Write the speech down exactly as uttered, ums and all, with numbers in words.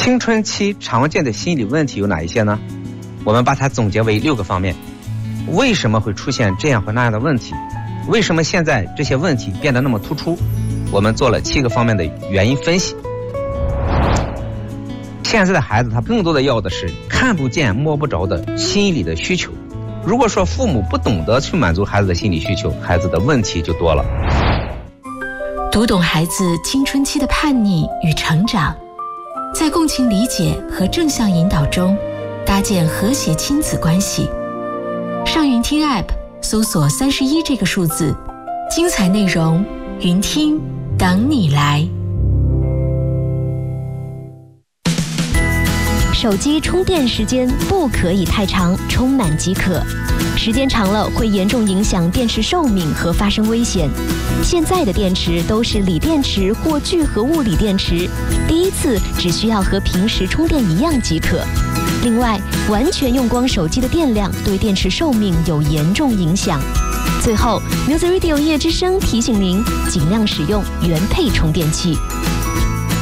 青春期常见的心理问题有哪一些呢？我们把它总结为六个方面。为什么会出现这样或那样的问题？为什么现在这些问题变得那么突出？我们做了七个方面的原因分析。现在的孩子他更多的要的是看不见摸不着的心理的需求。如果说父母不懂得去满足孩子的心理需求，孩子的问题就多了。 读懂孩子青春期的叛逆与成长，在共情理解和正向引导中搭建和谐亲子关系。上云听 App 搜索三十一这个数字，精彩内容云听等你来。 手机充电时间不可以太长，充满即可。时间长了会严重影响电池寿命和发生危险。现在的电池都是锂电池或聚合物锂电池，第一次只需要和平时充电一样即可。另外，完全用光手机的电量对电池寿命有严重影响。最后 ，Music Radio 夜之声提醒您，尽量使用原配充电器。